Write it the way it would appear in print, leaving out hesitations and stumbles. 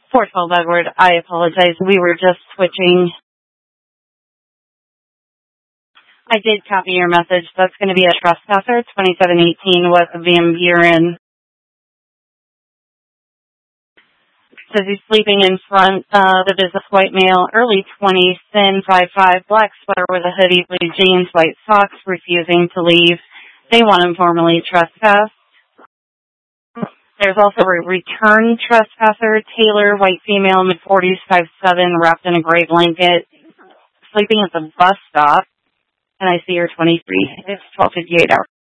412 Edward, I apologize. We were just switching. I did copy your message. That's going to be a trespasser, 2718 West of Van Buren. Says he's sleeping in front of the business, white male, early 20s, thin, 5'5", black sweater with a hoodie, blue jeans, white socks, refusing to leave. They want him formally trespassed. There's also a return trespasser, Taylor, white female, mid-40s, 5'7", wrapped in a gray blanket, sleeping at the bus stop. And I see her 23. It's 12:58 hours.